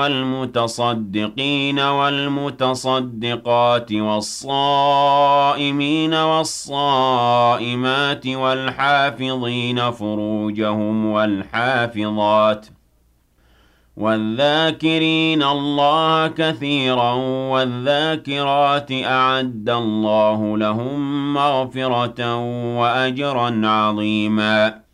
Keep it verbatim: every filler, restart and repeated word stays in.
والمتصدقين والمتصدقات والصائمين والصائمات والحافظين فروجهم والحافظات والذاكرين الله كثيرا والذاكرات أعد الله لهم مغفرة وأجرا عظيما